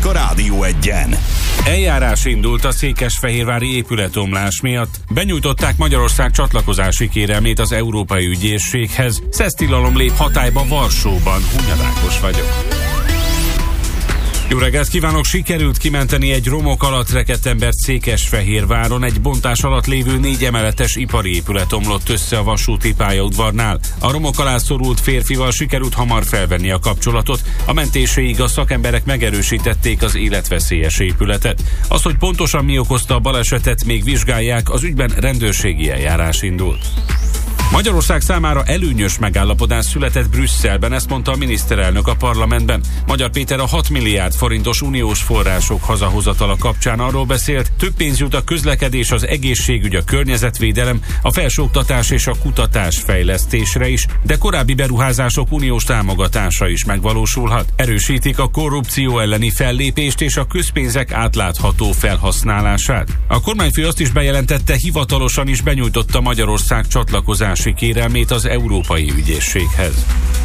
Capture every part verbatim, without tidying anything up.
hírek a Rádió Egyen. Eljárás indult a székesfehérvári épületomlás miatt. Benyújtották Magyarország csatlakozási kérelmét az Európai Ügyészséghez. Szesztilalom lép hatályba Varsóban. Hunyadákos vagyok. Jó reggelt kívánok! Sikerült kimenteni egy romok alatt rekedt embert Székesfehérváron. Egy bontás alatt lévő négy emeletes ipari épület omlott össze a vasúti pályaudvarnál. A romok alá szorult férfival sikerült hamar felvenni a kapcsolatot. A mentéséig a szakemberek megerősítették az életveszélyes épületet. Az, hogy pontosan mi okozta a balesetet, még vizsgálják, az ügyben rendőrségi eljárás indult. Magyarország számára előnyös megállapodás született Brüsszelben, ezt mondta a miniszterelnök a parlamentben. Magyar Péter a hat milliárd forintos uniós források hazahozatala kapcsán arról beszélt, több pénz jut a közlekedés, az egészségügy, a környezetvédelem, a felsőoktatás és a kutatás fejlesztésre is, de korábbi beruházások uniós támogatása is megvalósulhat. Erősítik a korrupció elleni fellépést és a közpénzek átlátható felhasználását. A kormányfő azt is bejelentette, hivatalosan is benyújtotta Magyarország csatlakozási kérelmét az Európai Ügyészséghez.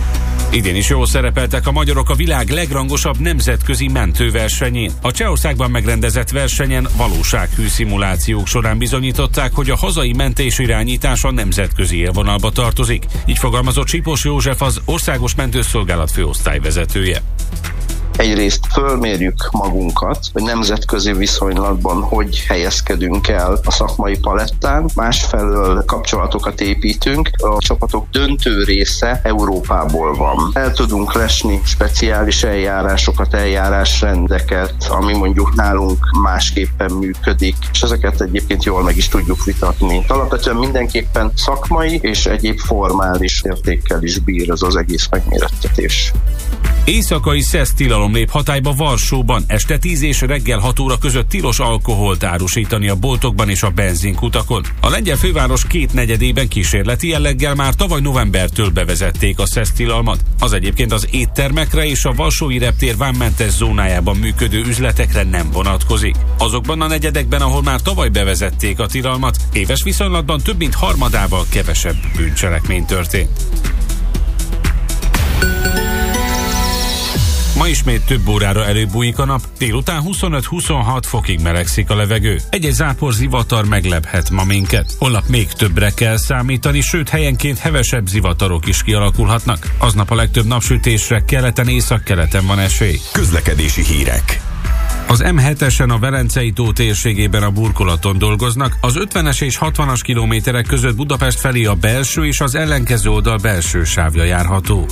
Idén is jól szerepeltek a magyarok a világ legrangosabb nemzetközi mentőversenyén. A Csehországban megrendezett versenyen valósághű szimulációk során bizonyították, hogy a hazai mentés irányítása nemzetközi élvonalba tartozik. Így fogalmazott Sipos József, az Országos Mentőszolgálat főosztályvezetője. Egyrészt fölmérjük magunkat, hogy nemzetközi viszonylatban hogy helyezkedünk el a szakmai palettán, másfelől kapcsolatokat építünk, a csapatok döntő része Európából van. El tudunk lesni speciális eljárásokat, eljárásrendeket, ami mondjuk nálunk másképpen működik, és ezeket egyébként jól meg is tudjuk vitatni. Alapvetően mindenképpen szakmai és egyéb formális értékkel is bír az az egész megmérettetés. Éjszakai szesztilalom lép hatályba Varsóban. Este tíz és reggel hat óra között tilos alkoholt árusítani a boltokban és a benzinkutakon. A lengyel főváros két negyedében kísérleti jelleggel már tavaly novembertől bevezették a szesztilalmat. Az egyébként az éttermekre és a Varsói reptér vámmentes zónájában működő üzletekre nem vonatkozik. Azokban a negyedekben, ahol már tavaly bevezették a tilalmat, éves viszonylatban több mint harmadával kevesebb bűncselekmény történt. Ma ismét több órára előbújik a nap, délután huszonöt-huszonhat fokig melegszik a levegő. Egy-egy zápor zivatar meglephet ma minket. Holnap még többre kell számítani, sőt helyenként hevesebb zivatarok is kialakulhatnak. Aznap a legtöbb napsütésre keleten, északkeleten van esély. Közlekedési hírek. Az em hetesen a Velencei tó térségében a burkolaton dolgoznak, az ötvenes és hatvanas kilométerek között Budapest felé a belső és az ellenkező oldal belső sávja járható.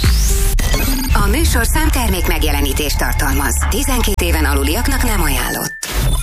A műsorszám termék megjelenítést tartalmaz. tizenkét éven aluliaknak nem ajánlott.